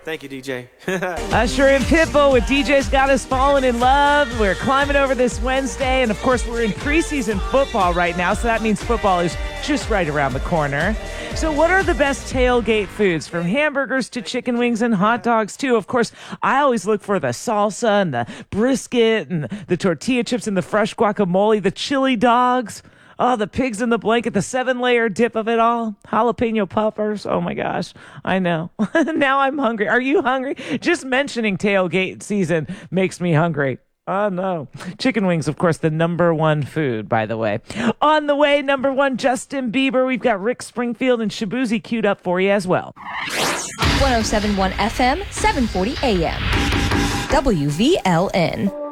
Thank you, DJ. Usher and Pitbull with DJ's Got Us Falling in Love. We're climbing over this Wednesday, and of course we're in preseason football right now, so that means football is just right around the corner. So what are the best tailgate foods, from hamburgers to chicken wings and hot dogs too? Of course, I always look for the salsa and the brisket and the tortilla chips and the fresh guacamole, the chili dogs. Oh, the pigs in the blanket, the 7-layer dip of it all. Jalapeno poppers. Oh, my gosh. I know. Now I'm hungry. Are you hungry? Just mentioning tailgate season makes me hungry. Oh, no. Chicken wings, of course, the number one food, by the way. On the way, number one, Justin Bieber. We've got Rick Springfield and Shabuzi queued up for you as well. 107.1 FM, 740 AM. WVLN.